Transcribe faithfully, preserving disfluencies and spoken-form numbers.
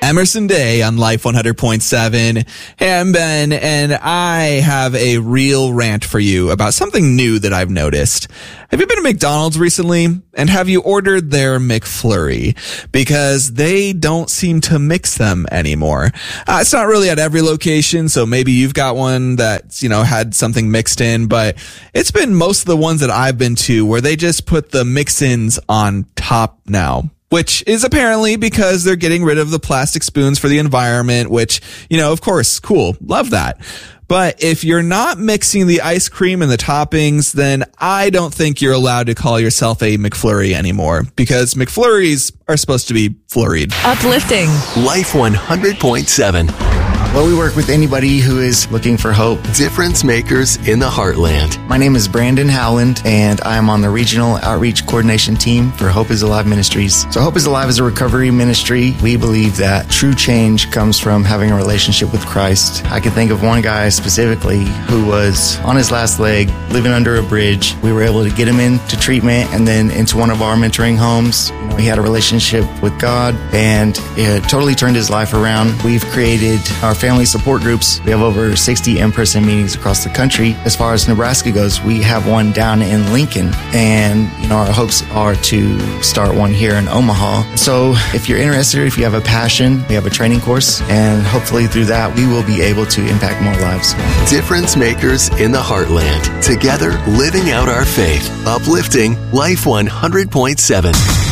Emerson Day on Life one hundred point seven. Hey, I'm Ben, and I have a real rant for you about something new that I've noticed. Have you been to McDonald's recently? And have you ordered their McFlurry? Because they don't seem to mix them anymore. Uh, it's not really at every location, so maybe you've got one that's, you know, had something mixed in, but it's been most of the ones that I've been to where they just put the mix-ins on top now. Which is apparently because they're getting rid of the plastic spoons for the environment, which, you know, of course, cool. Love that. But if you're not mixing the ice cream and the toppings, then I don't think you're allowed to call yourself a McFlurry anymore, because McFlurries are supposed to be flurried. Uplifting. Life one hundred point seven. Well, we work with anybody who is looking for hope. Difference makers in the heartland. My name is Brandon Howland, and I am on the Regional Outreach Coordination Team for Hope is Alive Ministries. So Hope is Alive is a recovery ministry. We believe that true change comes from having a relationship with Christ. I can think of one guy specifically who was on his last leg, living under a bridge. We were able to get him into treatment and then into one of our mentoring homes. You know, he had a relationship with God, and it totally turned his life around. We've created our family support groups. We have over sixty in-person meetings across the country. As far as Nebraska goes, we have one down in Lincoln, and you know, our hopes are to start one here in Omaha. So if you're interested, if you have a passion, we have a training course, and hopefully through that we will be able to impact more lives. Difference makers in the heartland. Together, living out our faith. Uplifting Life one hundred point seven.